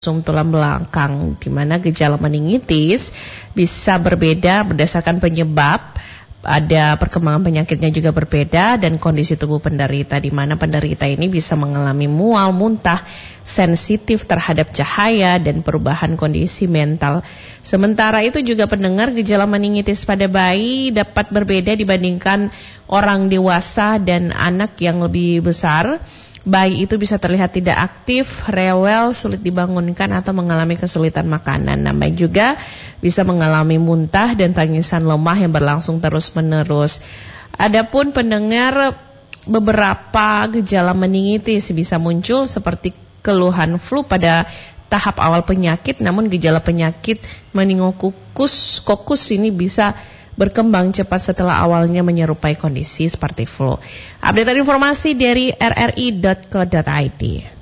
narsum tulang belakang, di mana gejala meningitis bisa berbeda berdasarkan penyebab. Ada perkembangan penyakitnya juga berbeda dan kondisi tubuh penderita, di mana penderita ini bisa mengalami mual, muntah, sensitif terhadap cahaya dan perubahan kondisi mental. Sementara itu juga pendengar, gejala meningitis pada bayi dapat berbeda dibandingkan orang dewasa dan anak yang lebih besar. Bayi itu bisa terlihat tidak aktif, rewel, sulit dibangunkan atau mengalami kesulitan makanan. Bayi juga bisa mengalami muntah dan tangisan lemah yang berlangsung terus-menerus. Adapun pendengar, beberapa gejala meningitis bisa muncul seperti keluhan flu pada tahap awal penyakit, namun gejala penyakit meningokokus ini bisa berkembang cepat setelah awalnya menyerupai kondisi seperti flu. Update informasi dari rri.co.id.